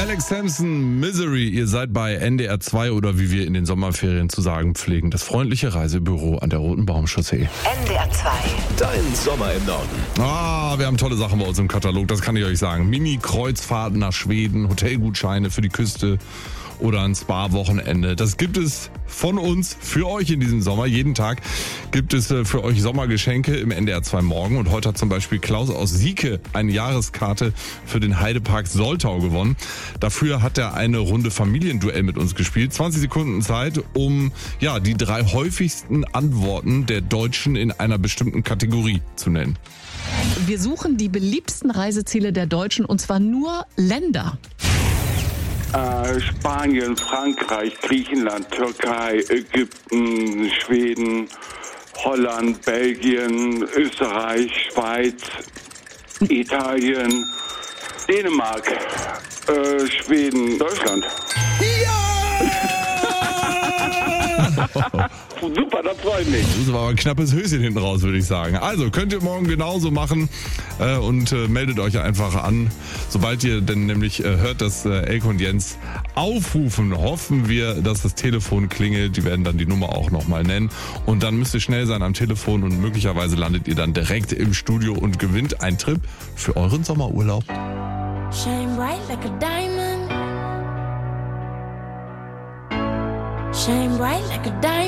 Alex Sampson, Misery. Ihr seid bei NDR 2 oder wie wir in den Sommerferien zu sagen pflegen, das freundliche Reisebüro an der Roten Baumchaussee. NDR 2. Dein Sommer im Norden. Wir haben tolle Sachen bei uns im Katalog, das kann ich euch sagen. Mini-Kreuzfahrten nach Schweden, Hotelgutscheine für die Küste oder ein Spa-Wochenende. Das gibt es von uns für euch in diesem Sommer. Jeden Tag gibt es für euch Sommergeschenke im NDR 2 Morgen. Und heute hat zum Beispiel Klaus aus Sieke eine Jahreskarte für den Heidepark Soltau gewonnen. Dafür hat er eine Runde Familienduell mit uns gespielt. 20 Sekunden Zeit, um die 3 häufigsten Antworten der Deutschen in einer bestimmten Kategorie zu nennen. Wir suchen die beliebtesten Reiseziele der Deutschen, und zwar nur Länder. Spanien, Frankreich, Griechenland, Türkei, Ägypten, Schweden, Holland, Belgien, Österreich, Schweiz, Italien, Dänemark, Schweden, Deutschland. Super, das freut mich. Das war aber ein knappes Höschen hinten raus, würde ich sagen. Also könnt ihr morgen genauso machen und meldet euch einfach an. Sobald ihr denn nämlich hört, dass Elke und Jens aufrufen, hoffen wir, dass das Telefon klingelt. Die werden dann die Nummer auch nochmal nennen. Und dann müsst ihr schnell sein am Telefon und möglicherweise landet ihr dann direkt im Studio und gewinnt einen Trip für euren Sommerurlaub. Shine bright like a diamond. Shine bright like a diamond.